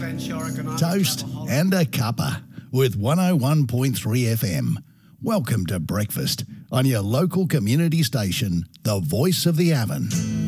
toast and a cuppa with 101.3 FM. Welcome to breakfast on your local community station, the voice of the Avon.